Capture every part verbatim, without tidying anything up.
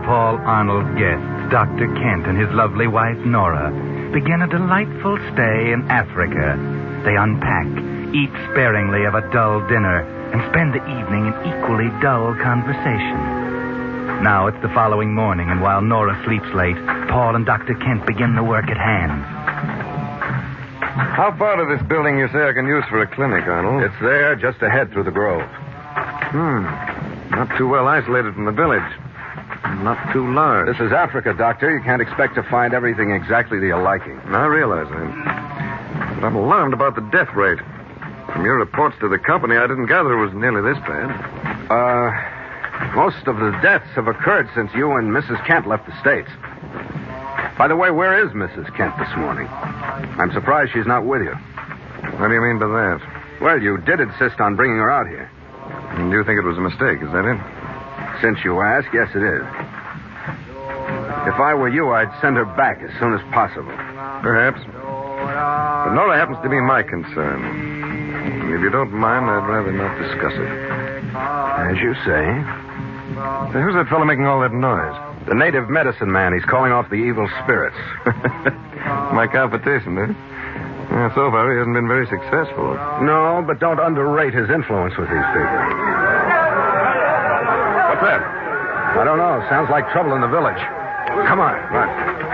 Paul Arnold's guests, Doctor Kent and his lovely wife, Nora, begin a delightful stay in Africa. They unpack, eat sparingly of a dull dinner, and spend the evening in equally dull conversation. Now it's the following morning, and while Nora sleeps late, Paul and Doctor Kent begin the work at hand. How far to this building you say I can use for a clinic, Arnold? It's there, just ahead through the grove. Hmm. Not too well isolated from the village. Not too large. This is Africa, Doctor. You can't expect to find everything exactly to your liking. I realize that. But I'm alarmed about the death rate. From your reports to the company, I didn't gather it was nearly this bad. Uh, most of the deaths have occurred since you and Missus Kent left the States. By the way, where is Missus Kent this morning? I'm surprised she's not with you. What do you mean by that? Well, you did insist on bringing her out here. And you think it was a mistake, is that it? Since you ask, yes, it is. If I were you, I'd send her back as soon as possible. Perhaps. But Nora happens to be my concern. If you don't mind, I'd rather not discuss it. As you say. Say, who's that fellow making all that noise? The native medicine man. He's calling off the evil spirits. My competition, eh? Yeah, so far, he hasn't been very successful. No, but don't underrate his influence with these people. What's that? I don't know. Sounds like trouble in the village. Come on. Run.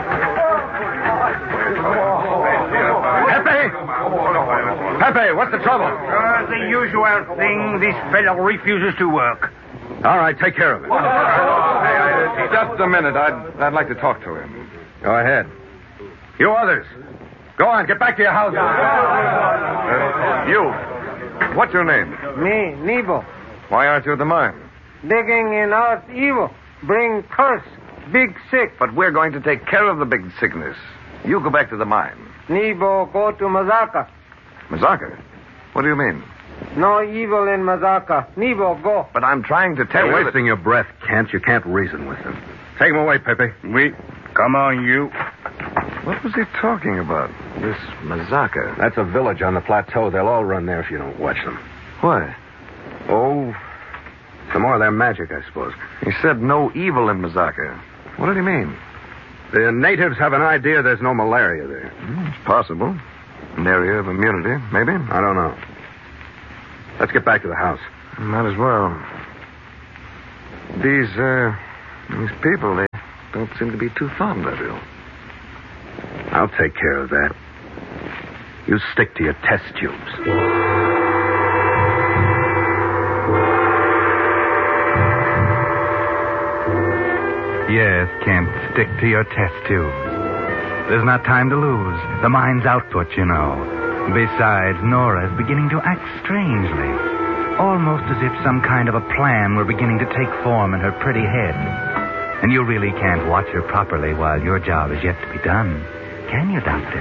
Pepe! Pepe, what's the trouble? Uh, the usual thing. This fellow refuses to work. All right, take care of it. Just a minute. I'd, I'd like to talk to him. Go ahead. You others, go on. Get back to your houses. Uh, you. What's your name? Me, Nebo. Why aren't you at the mine? Digging in earth evil. Bring curse. Big sick. But we're going to take care of the big sickness. You go back to the mine. Nebo go to Mazaka. Mazaka? What do you mean? No evil in Mazaka. Nebo go. But I'm trying to tell You're you wasting that... your breath, Kent. You can't reason with them. Take him away, Pepe. We. Come on, you. What was he talking about? This Mazaka. That's a village on the plateau. They'll all run there if you don't watch them. Why? Oh, some more of their magic, I suppose. He said no evil in Mazaka. What did he mean? The natives have an idea there's no malaria there. Hmm, it's possible. An area of immunity, maybe. I don't know. Let's get back to the house. Might as well. These, uh, these people, they don't seem to be too fond of you. I'll take care of that. You stick to your test tubes. Yes, Kent, stick to your test tubes. There's not time to lose. The mine's output, you know. Besides, Nora is beginning to act strangely. Almost as if some kind of a plan were beginning to take form in her pretty head. And you really can't watch her properly while your job is yet to be done. Can you, Doctor?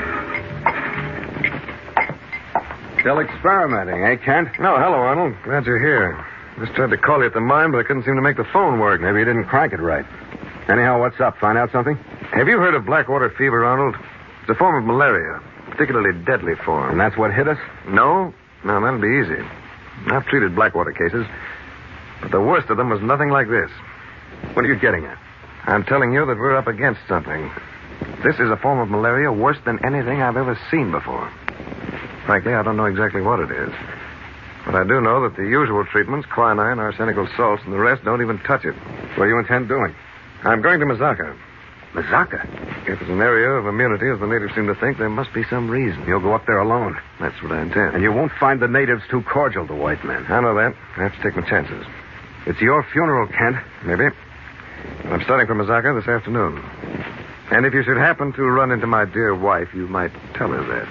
Still experimenting, eh, Kent? No, hello, Arnold. Glad you're here. Just tried to call you at the mine, but I couldn't seem to make the phone work. Maybe you didn't crank it right. Anyhow, what's up? Find out something? Have you heard of blackwater fever, Arnold? It's a form of malaria. Particularly deadly form. And that's what hit us? No? No, that'll be easy. I've treated blackwater cases, but the worst of them was nothing like this. What are you getting at? I'm telling you that we're up against something. This is a form of malaria worse than anything I've ever seen before. Frankly, I don't know exactly what it is. But I do know that the usual treatments, quinine, arsenical salts, and the rest don't even touch it. What do you intend doing? I'm going to Mazaka. Mazaka? If it's an area of immunity, as the natives seem to think, there must be some reason. You'll go up there alone. That's what I intend. And you won't find the natives too cordial to white men. I know that. I have to take my chances. It's your funeral, Kent. Maybe. But I'm starting for Mazaka this afternoon. And if you should happen to run into my dear wife, you might tell her that.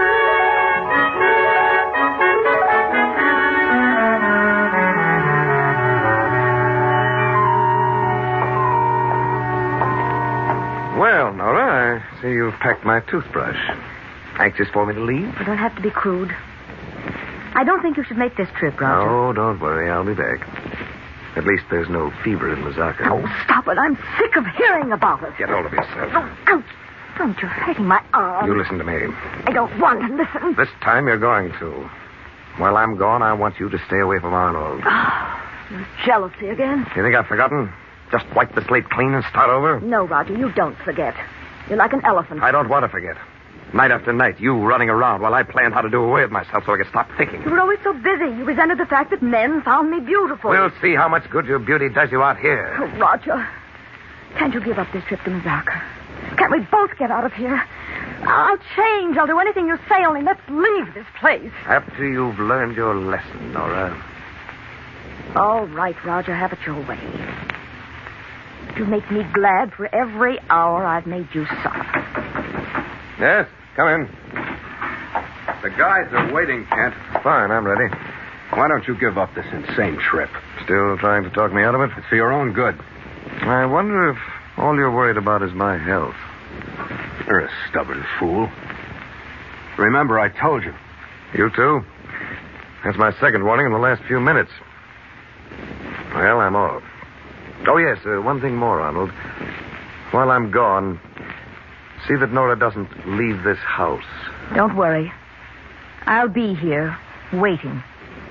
Well, Nora, I see you've packed my toothbrush. Anxious for me to leave? You don't have to be crude. I don't think you should make this trip, Roger. Oh, don't worry. I'll be back. At least there's no fever in Mazaka. Oh, stop it. I'm sick of hearing about it. Get hold of yourself. Oh, ouch. Don't, you're hurting my arm. You listen to me. I don't want to listen. This time you're going to. While I'm gone, I want you to stay away from Arnold. Oh, jealousy again? You think I've forgotten? Just wipe the slate clean and start over? No, Roger, you don't forget. You're like an elephant. I don't want to forget. Night after night, you running around while I planned how to do away with myself so I could stop thinking. You were always so busy. You resented the fact that men found me beautiful. We'll see how much good your beauty does you out here. Oh, Roger, can't you give up this trip to Mazaka? Can't we both get out of here? I'll change. I'll do anything you say, only let's leave this place. After you've learned your lesson, Nora. All right, Roger, have it your way. You make me glad for every hour I've made you suffer. Yes, come in. The guys are waiting, Kent. Fine, I'm ready. Why don't you give up this insane trip? Still trying to talk me out of it? It's for your own good. I wonder if all you're worried about is my health. You're a stubborn fool. Remember, I told you. You too? That's my second warning in the last few minutes. Well, I'm off. Oh, yes, uh, one thing more, Arnold. While I'm gone, see that Nora doesn't leave this house. Don't worry. I'll be here, waiting.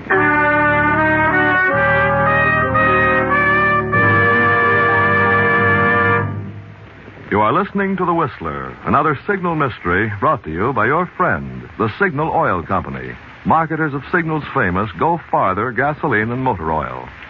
You are listening to The Whistler, another Signal mystery brought to you by your friend, the Signal Oil Company, marketers of Signal's famous Go Farther gasoline and motor oil.